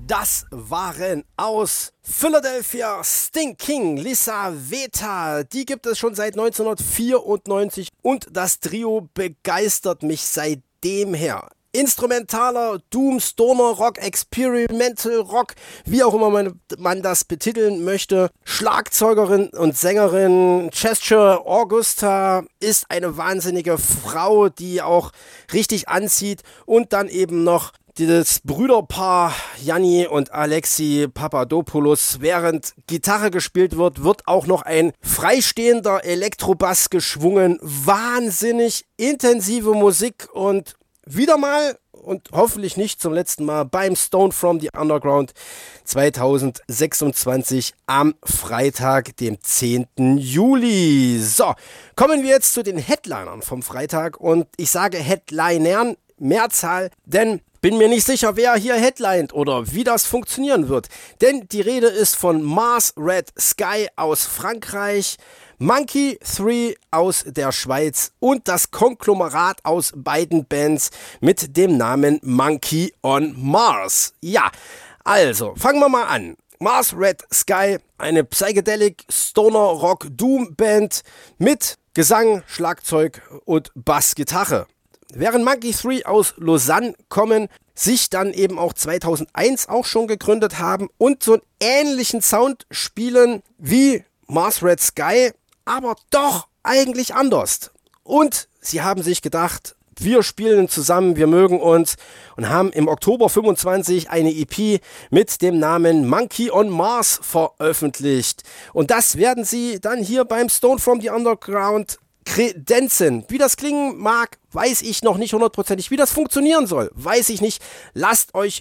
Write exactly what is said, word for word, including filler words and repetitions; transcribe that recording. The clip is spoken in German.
Das waren aus Philadelphia Stinking Lisa Veta. Die gibt es schon seit neunzehnhundertvierundneunzig und das Trio begeistert mich seitdem her. Instrumentaler Doom, Stoner Rock, Experimental Rock, wie auch immer man, man das betiteln möchte. Schlagzeugerin und Sängerin Chester Augusta ist eine wahnsinnige Frau, die auch richtig anzieht. Und dann eben noch dieses Brüderpaar Yanni und Alexi Papadopoulos. Während Gitarre gespielt wird, wird auch noch ein freistehender Elektrobass geschwungen. Wahnsinnig intensive Musik und wieder mal und hoffentlich nicht zum letzten Mal beim Stone from the Underground zweitausendsechsundzwanzig am Freitag, dem zehnten Juli. So, kommen wir jetzt zu den Headlinern vom Freitag und ich sage Headlinern, Mehrzahl, denn bin mir nicht sicher, wer hier headlined oder wie das funktionieren wird. Denn die Rede ist von Mars Red Sky aus Frankreich, Monkey drei aus der Schweiz und das Konglomerat aus beiden Bands mit dem Namen Monkey on Mars. Ja, also fangen wir mal an. Mars Red Sky, eine Psychedelic Stoner Rock Doom Band mit Gesang, Schlagzeug und Bassgitarre. Während Monkey drei aus Lausanne kommen, sich dann eben auch zweitausendeins auch schon gegründet haben und so einen ähnlichen Sound spielen wie Mars Red Sky, aber doch eigentlich anders. Und sie haben sich gedacht, wir spielen zusammen, wir mögen uns und haben im Oktober fünfundzwanzig eine E P mit dem Namen Monkey on Mars veröffentlicht. Und das werden sie dann hier beim Stone from the Underground kredenzen. Wie das klingen mag, weiß ich noch nicht hundertprozentig. Wie das funktionieren soll, weiß ich nicht. Lasst euch